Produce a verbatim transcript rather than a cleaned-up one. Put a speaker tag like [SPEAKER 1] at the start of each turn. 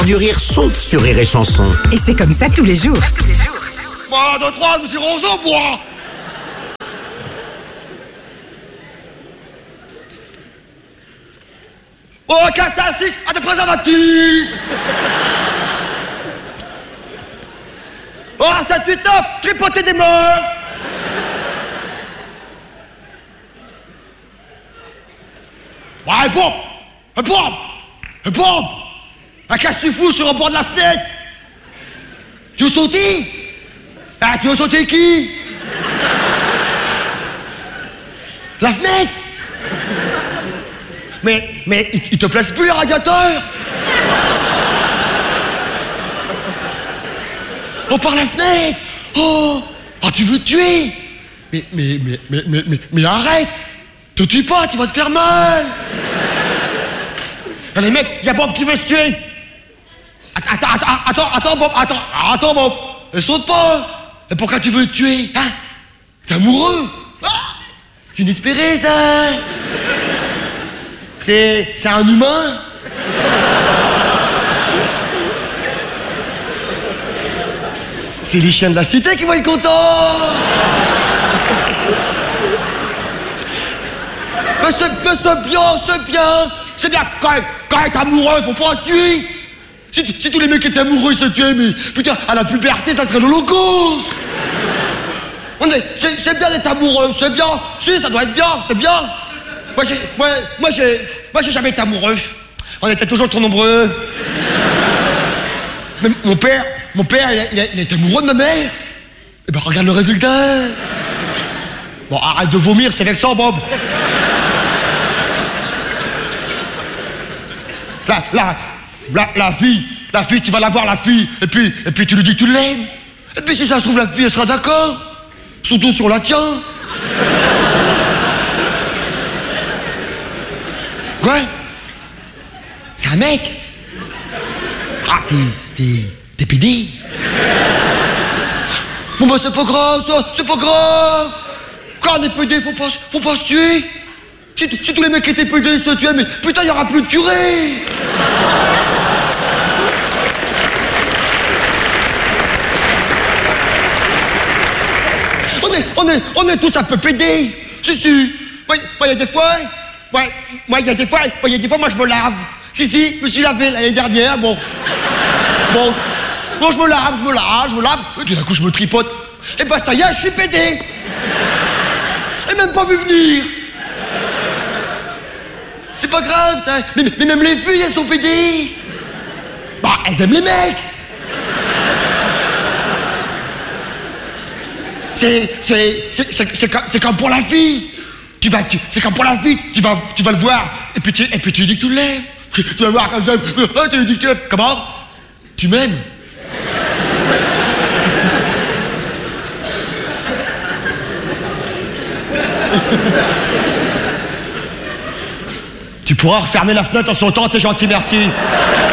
[SPEAKER 1] Du rire sont sur Rire et Chanson.
[SPEAKER 2] Et c'est comme ça tous les jours.
[SPEAKER 3] un, deux, trois, monsieur Roseau, moi. Oh, quatre, cinq, six, à des préservatifs. Oh, sept, huit, neuf, tripoter des meufs. Ouais, bon, bon, bon. Ah, qu'est-ce que tu fous sur le bord de la fenêtre? Tu veux sauter? Ah, tu veux sauter qui? La fenêtre? Mais, mais, il, il te place plus les radiateurs? Oh, par la fenêtre? Oh, ah, tu veux te tuer? Mais, mais, mais, mais, mais, mais, mais arrête! Te tue pas, tu vas te faire mal! Allez, mec, y a Bob qui veut se tuer! Attends, attends, attends, attends, Bob, attends, attends, Bob! Ne saute pas! Et pourquoi tu veux te tuer? Hein? T'es amoureux? Ah, c'est inespéré, ça! C'est... c'est un humain? C'est les chiens de la cité qui vont être contents! Mais c'est, mais c'est bien, c'est bien! C'est bien, quand, quand t'es amoureux, faut pas se tuer! Si, si tous les mecs étaient amoureux, ils se tuaient, mais putain, à la puberté, ça serait l'Holocauste! On est, c'est, c'est bien d'être amoureux, c'est bien! Si, ça doit être bien, c'est bien! Moi, j'ai, moi, moi, j'ai, moi, j'ai jamais été amoureux. On était toujours trop nombreux. Mais mon père, mon père, il, a, il, a, il était amoureux de ma mère. Et ben, regarde le résultat. Bon, arrête de vomir, c'est vexant, Bob. La, la, la, la fille, la fille, tu vas la voir, la fille, et puis, et puis tu lui dis que tu l'aimes. Et puis si ça se trouve, la fille, elle sera d'accord. Surtout sur la tien. Quoi? C'est un mec? Ah, t'es... t'es... t'es pédé? Bon bah c'est pas grave, ça, c'est pas grave. Quand on est pédé, faut pas, faut pas se tuer. Si, si tous les mecs qui étaient pédés se tuaient, mais putain, il y aura plus de curés. On est, on est, on est tous un peu pédés. Si, si. Moi, il y a des fois... Ouais, moi, il y a des fois, il y a des fois, moi, je me lave. Si, si, je me suis lavé l'année dernière, bon. Bon, bon, je me lave, je me lave, je me lave. Et tout d'un coup, je me tripote. Et ben, ça y est, je suis pédé. Et même pas vu venir. C'est pas grave, ça. Mais, mais même les filles, elles sont pédées. Bah, elles aiment les mecs. C'est, c'est, c'est, c'est, c'est, comme, c'est comme pour la fille. Tu vas, tu, c'est comme pour la fille, tu vas, tu vas le voir, et puis tu, et puis tu lui dis que tu l'aimes. Tu vas voir comme ça, oh, tu lui dis que tu l'aimes. Comment? Tu m'aimes? Tu pourras refermer la fenêtre en sautant, t'es gentil, merci.